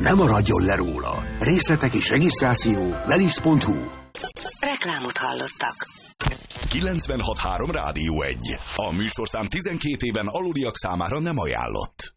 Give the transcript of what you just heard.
ne maradjon le róla. Részletek és regisztráció velis.hu. Reklámot hallottak. 96.3 Rádió 1. A műsorszám 12 éven aluliak számára nem ajánlott.